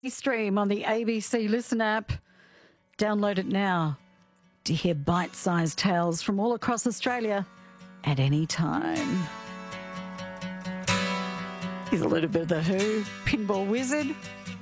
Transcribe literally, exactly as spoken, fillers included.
Stream on the A B C Listen app. Download it now to hear bite-sized tales from all across Australia at any time. Here's a little bit of The Who, Pinball Wizard.